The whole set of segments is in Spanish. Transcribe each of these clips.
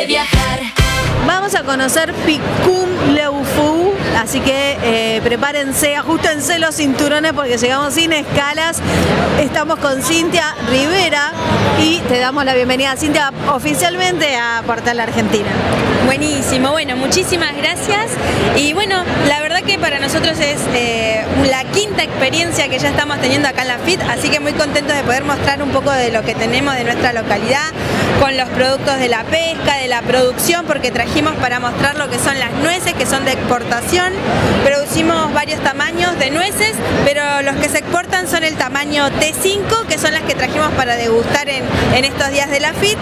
de viajar. Vamos a conocer Picún Leu Phu, así que prepárense, ajustense los cinturones porque llegamos sin escalas. Estamos con Cintia Rivera y te damos la bienvenida, Cintia, oficialmente a Portal Argentina. Buenísimo, bueno, muchísimas gracias. Y bueno, la verdad que para nosotros es la quinta experiencia que ya estamos teniendo acá en la FIT, así que muy contentos de poder mostrar un poco de lo que tenemos de nuestra localidad, con los productos de la pesca, de la producción, porque trajimos para mostrar lo que son las nueces, que son de exportación. Producimos varios tamaños de nueces, pero los que se exportan son el tamaño T5, que son las que trajimos para degustar en estos días de la FIT.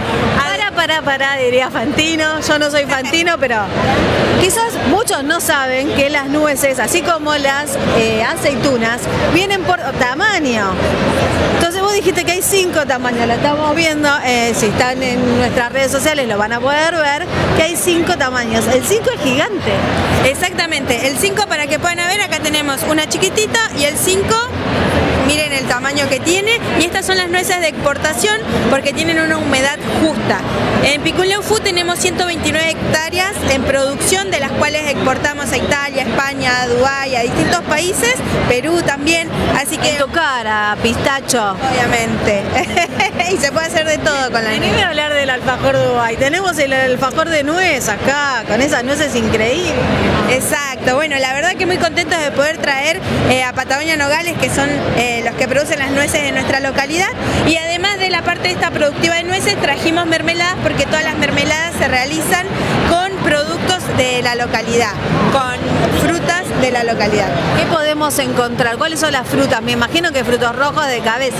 Para, diría Fantino. Yo no soy Fantino, pero quizás muchos no saben que las nueces, así como las aceitunas, vienen por tamaño. Entonces vos dijiste que hay 5 tamaños, lo estamos viendo, si están en nuestras redes sociales lo van a poder ver, que hay 5 tamaños. El 5 es gigante. Exactamente, el 5 para que puedan ver, acá tenemos una chiquitita y el 5, miren el tamaño que tiene, y estas son las nueces de exportación porque tienen una humedad justa. En Picún Leu Phu tenemos 129 hectáreas en producción, de las cuales exportamos a Italia, España, a Dubái, a distintos países, Perú también, así que... En tu cara, pistacho. Obviamente. Y se puede hacer de todo con la nuez. Venime a hablar del alfajor Dubái. Tenemos el alfajor de nuez acá, con esas nueces increíbles. Exacto, bueno, la verdad que muy contentos de poder traer a Patagonia Nogales, que son los que producen las nueces de nuestra localidad, y además de la parte esta productiva de nueces trajimos mermeladas, porque todas las mermeladas se realizan con productos de la localidad, con frutas de la localidad. ¿Qué podemos encontrar? ¿Cuáles son las frutas? Me imagino que frutos rojos de cabeza.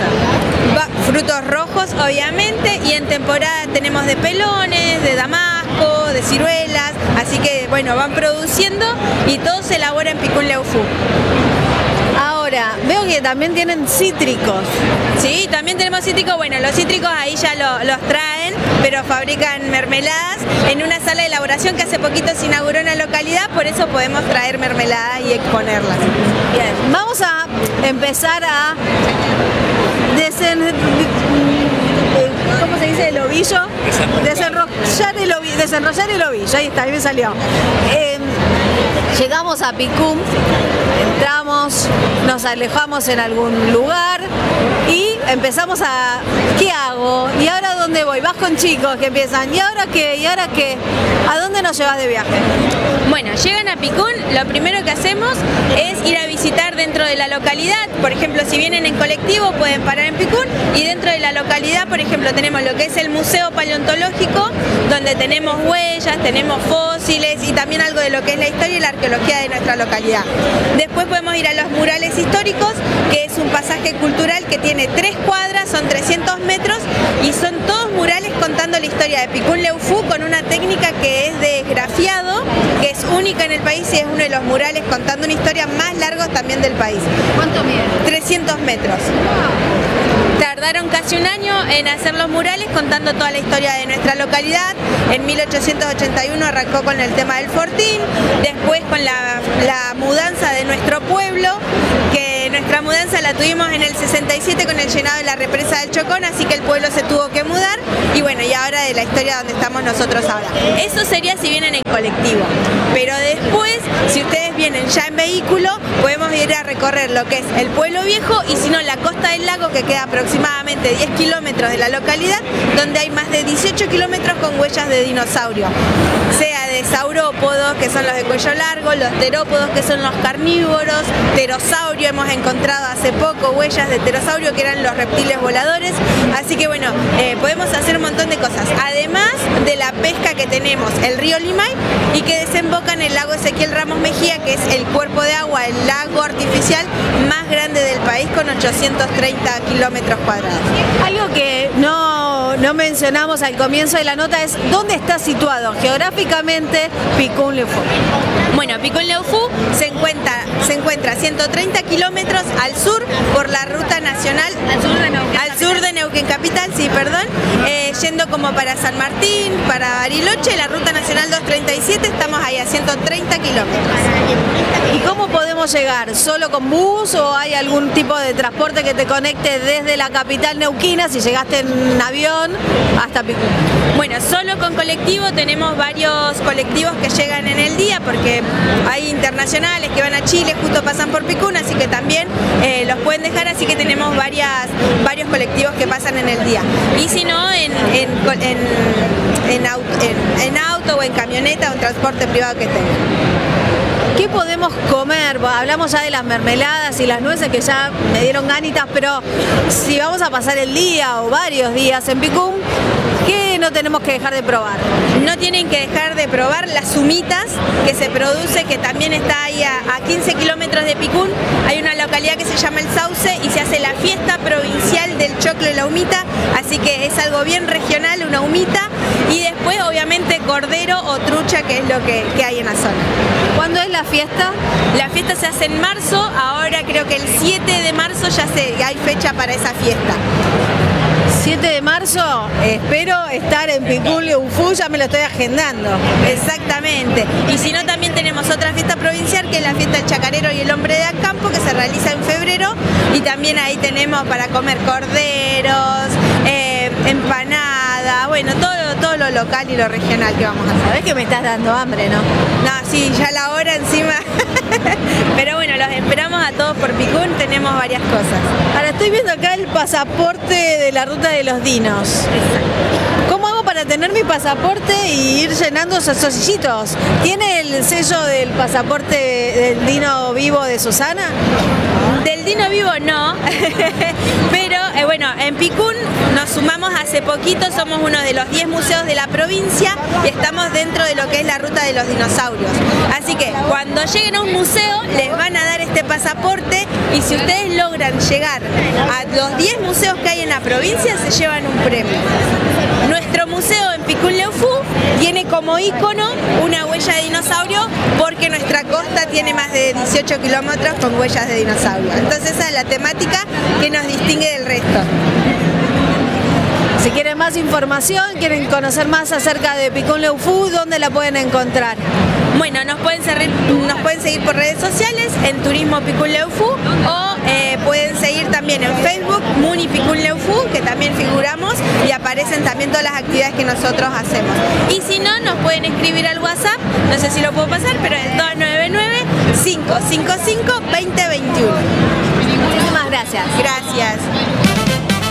Frutos rojos, obviamente, y en temporada tenemos de pelones, de damasco, de ciruelas, así que bueno, van produciendo y todo se elabora en Picún Leu Phu. Ahora, veo que también tienen cítricos. Sí, también tenemos cítricos. Bueno, los cítricos ahí ya los traen, pero fabrican mermeladas en una sala de elaboración que hace poquito se inauguró en la localidad, por eso podemos traer mermeladas y exponerlas. Bien, vamos a empezar a ¿cómo se dice? El ovillo. Desenrollar el ovillo. Ahí está, ahí me salió. Llegamos a Picún, entramos, nos alejamos en algún lugar y empezamos a... ¿Qué hago? ¿Y ahora dónde voy? Vas con chicos que empiezan, ¿y ahora qué? ¿Y ahora qué? ¿A dónde nos llevas de viaje? Bueno, llegan a Picún, lo primero que hacemos es ir a visitar dentro de la localidad. Por ejemplo, si vienen en colectivo pueden parar en Picún, y dentro de la localidad, por ejemplo, tenemos lo que es el Museo Paleontológico, donde tenemos huellas, tenemos fósiles y también algo de lo que es la historia y la arqueología de nuestra localidad. Después podemos ir a los murales históricos, que es un pasaje cultural que tiene 3 cuadras, son 300 metros y son todos murales contando la historia de Picún Leu Phu con una técnica que es de grafiado, que es única en el país y es uno de los murales contando una historia más largos también del país. ¿Cuánto mide? 300 metros. Tardaron casi un año en hacer los murales contando toda la historia de nuestra localidad. En 1881 arrancó con el tema del fortín, después con la mudanza de nuestro pueblo, que nuestra mudanza la tuvimos en el 67 con el llenado de la represa del Chocón, así que el pueblo se tuvo que mudar, y bueno, y ahora de la historia donde estamos nosotros ahora. Eso sería si vienen en colectivo, pero después, si ustedes vienen ya en vehículo, podemos ir a recorrer lo que es el pueblo viejo y si no la costa del lago, que queda aproximadamente 10 kilómetros de la localidad, donde hay más de 18 kilómetros con huellas de dinosaurio, sea de saurópodos, que son los de cuello largo, los terópodos, que son los carnívoros, pterosaurio, hemos encontrado hace poco huellas de pterosaurio, que eran los reptiles voladores, así que bueno, podemos hacer un montón de cosas, además de la pesca que tenemos, el río Limay, y que desemboca en el lago Ezequiel Ramos Mejía, que es el cuerpo de agua, el lago artificial más grande del país, con 830 kilómetros cuadrados. Algo que no mencionamos al comienzo de la nota es ¿dónde está situado geográficamente Picún Leu Phu? Bueno, Picún Leu Phu se encuentra 130 kilómetros al sur por la ruta nacional, al sur de Neuquén Capital, sí, perdón, yendo como para San Martín, para Bariloche, la ruta nacional 237, estamos ahí a 130 kilómetros. ¿Y cómo podemos llegar? ¿Solo con bus o hay algún tipo de transporte que te conecte desde la capital neuquina, si llegaste en avión, hasta Picún? Bueno, solo con colectivo tenemos varios colectivos que llegan en el día, porque hay internacionales que van a Chile, justo pasan por Picún, así que también los pueden dejar, así que tenemos varios colectivos que pasan en el día. Y si no, en auto o en camioneta o en transporte privado que tengan. ¿Qué podemos comer? Hablamos ya de las mermeladas y las nueces que ya me dieron ganitas, pero si vamos a pasar el día o varios días en Picún, ¿qué no tenemos que dejar de probar? No tienen que dejar de probar las humitas que se produce, que también está ahí a 15 kilómetros de Picún. Hay una localidad que se llama El Sauce y se hace la fiesta provincial del choclo y la humita, así que es algo bien regional, una humita. Y después obviamente cordero o trucha, que es lo que hay en la zona. ¿Cuándo es la fiesta? La fiesta se hace en marzo, ahora creo que el 7 de marzo ya hay fecha para esa fiesta. 7 de marzo, espero estar en Picún Leufú, ya me lo estoy agendando. Exactamente. Y si no, también tenemos otra fiesta provincial, que es la fiesta del chacarero y el hombre de campo, que se realiza en febrero, y también ahí tenemos para comer corderos, empanada, bueno, todo lo local y lo regional que vamos a hacer. Sabés que me estás dando hambre, ¿no? No, sí, ya la hora encima. Pero bueno, los esperamos a todos por Picún, tenemos varias cosas. Ahora estoy viendo acá el pasaporte de la ruta de los dinos. Exacto. ¿Cómo hago para tener mi pasaporte y ir llenando esos sillitos? ¿Tiene el sello del pasaporte del dino vivo de Susana? Del dino vivo no, pero bueno, en Picún nos sumamos hace poquito, somos uno de los 10 museos de la provincia y estamos dentro de lo que es la ruta de los dinosaurios. Así que cuando lleguen a un museo les van a dar este pasaporte, y si ustedes logran llegar a los 10 museos que hay en la provincia se llevan un premio. Nuestro museo en Picún Leufú tiene como ícono una huella de dinosaurio, porque nuestra costa tiene más de 18 kilómetros con huellas de dinosaurio. Entonces esa es la temática que nos distingue del resto. Si quieren más información, quieren conocer más acerca de Picún Leufú, ¿dónde la pueden encontrar? Bueno, nos pueden seguir por redes sociales, en Turismo Picún Leufú, o pueden seguir también en Facebook, Muni Picún Leufú, que también figuramos y aparecen también todas las actividades que nosotros hacemos. Y si no, nos pueden escribir al WhatsApp, no sé si lo puedo pasar, pero es 299-555-2021. Muchísimas gracias. Gracias.